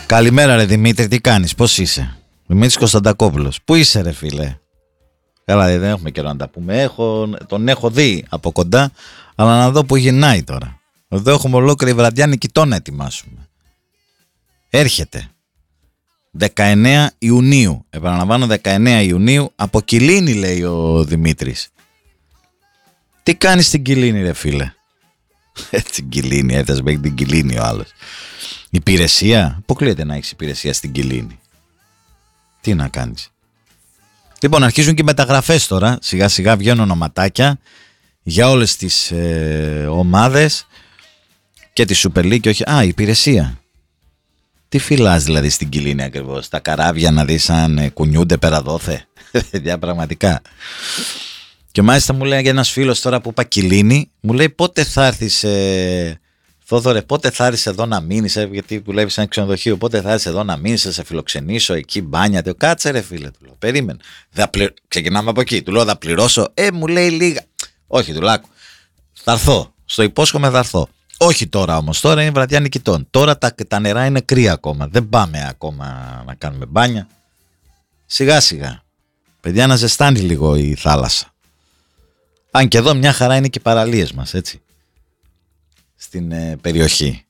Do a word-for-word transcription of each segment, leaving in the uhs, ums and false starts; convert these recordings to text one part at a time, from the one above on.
Καλημέρα ρε Δημήτρη, τι κάνεις, πώς είσαι? Δημήτρης Κωνσταντακόπουλος. Πού είσαι ρε φίλε? Καλά, δεν έχουμε καιρό να τα πούμε. Έχω, τον έχω δει από κοντά, αλλά να δω που γυρνάει τώρα. Εδώ έχουμε ολόκληρη βραδιά νικητών να ετοιμάσουμε. Έρχεται δεκαεννέα Ιουνίου, επαναλαμβάνω δεκαεννέα Ιουνίου, από Κιλίνη λέει ο Δημήτρης. Τι κάνεις στην Κιλίνη ρε φίλε? Έτσι Κιλίνη, έφτασε μέχρι την Κιλίνη ο άλλος. Υπηρεσία, αποκλείεται να έχεις υπηρεσία στην Κιλίνη. Τι να κάνεις? Λοιπόν, αρχίζουν και οι μεταγραφές τώρα, σιγά σιγά βγαίνουν ονοματάκια για όλες τις ε, ομάδες και τη Super League και όχι... Α, υπηρεσία. Τι φυλάς δηλαδή στην Κιλίνη ακριβώς? Τα καράβια να δεις αν ε, κουνιούνται πέρα δόθε? Για πραγματικά. Και μάλιστα μου λέει ένας φίλος τώρα που είπα Κιλίνη, μου λέει πότε θα έρθεις ε, Θόδωρε, πότε θα έρθεις εδώ να μείνεις, ε, γιατί δουλεύεις σε ένα ξενοδοχείο, πότε θα έρθεις εδώ να μείνεις, θα σε φιλοξενήσω εκεί μπάνια? Του κάτσε ρε φίλε, του λέω, περίμενε. Θα πλη... Ξεκινάμε από εκεί, του λέω θα πληρώσω, ε μου λέει λίγα. Όχι του λάκου, θα έρθω, στο υπόσχομαι θα έρθω. Όχι τώρα όμως, τώρα είναι βραδιά νικητών. Τώρα τα, τα νερά είναι κρύα ακόμα, δεν πάμε ακόμα να κάνουμε μπάνια. Σιγά σιγά, παιδιά, να ζεστάνει λίγο η θάλασσα. Αν και εδώ μια χαρά είναι και οι παραλίες μας, έτσι, στην ε, περιοχή.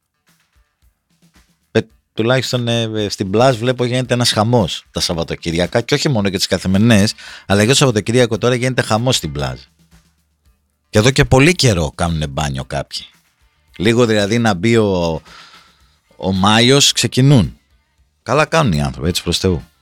Ε, τουλάχιστον ε, στην Πλάζ βλέπω γίνεται ένας χαμός τα Σαββατοκυριακά και όχι μόνο για τις καθημερινές, αλλά και το Σαββατοκυριακό τώρα γίνεται χαμός στην Πλάζ. Και εδώ και πολύ καιρό κάνουν μπάνιο κάποιοι. Λίγο δηλαδή να μπει ο, ο Μάιος ξεκινούν. Καλά κάνουν οι άνθρωποι, έτσι προς Θεού.